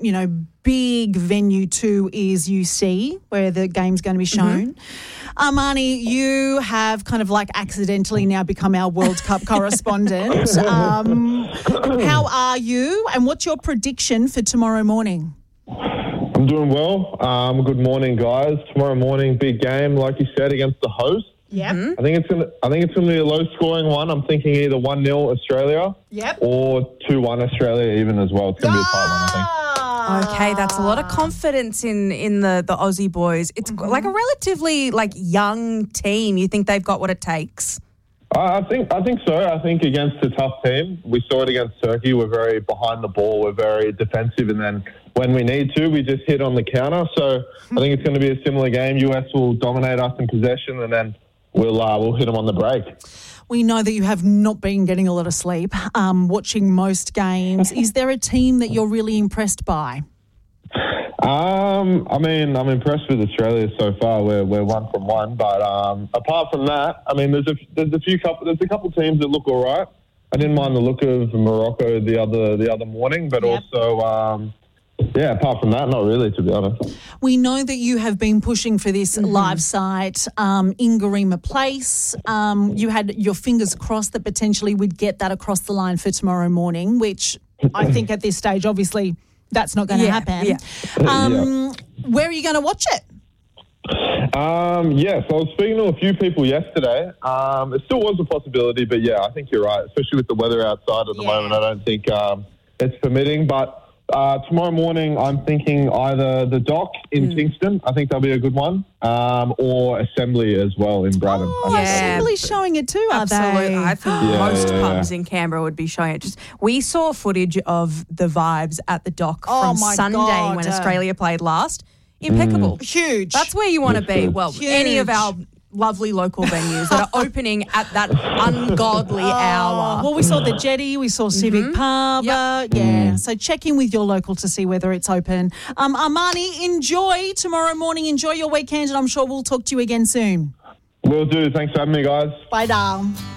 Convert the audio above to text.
big venue too is UC, where the game's going to be shown. Armani, you have kind of like accidentally now become our World Cup correspondent. How are you, and what's your prediction for tomorrow morning? I'm doing well. Good morning, guys. Tomorrow morning, big game, like you said, against the host. Yep. I think it's gonna be a low-scoring one. I'm thinking either 1-0 Australia, or 2-1 Australia even as well. It's gonna be a tight one, I think. Okay, that's a lot of confidence in the Aussie boys. It's like a relatively young team. You think they've got what it takes? I think so. I think against a tough team, we saw it against Turkey. We're very behind the ball. We're very defensive, and then when we need to, we just hit on the counter. So I think it's going to be a similar game. US will dominate us in possession, and then we'll hit them on the break. We know that you have not been getting a lot of sleep, watching most games. Is there a team that you're really impressed by? I'm impressed with Australia so far. We're 1 from 1, but apart from that, there's a couple teams that look all right. I didn't mind the look of Morocco the other morning, but also. Apart from that, not really, to be honest. We know that you have been pushing for this live site in Garema Place. You had your fingers crossed that potentially we'd get that across the line for tomorrow morning, which I think at this stage, obviously, that's not going to happen. Yeah. Where are you going to watch it? Yes, I was speaking to a few people yesterday. It still was a possibility, but I think you're right, especially with the weather outside at the moment. I don't think it's permitting, but tomorrow morning, I'm thinking either the Dock in Kingston, I think that'll be a good one, or Assembly as well in Bradden. Assembly's showing it too, are they? Absolutely. I think most pubs in Canberra would be showing it. We saw footage of the vibes at the Dock from Sunday when Australia played last. Impeccable. Huge. That's where you want to be. Well, any of our lovely local venues that are opening at that ungodly hour. Well, we saw the Jetty, we saw Civic Pub. So check in with your local to see whether it's open. Armani, enjoy tomorrow morning, enjoy your weekend, and I'm sure we'll talk to you again soon. Will do. Thanks for having me, guys. Bye, darling.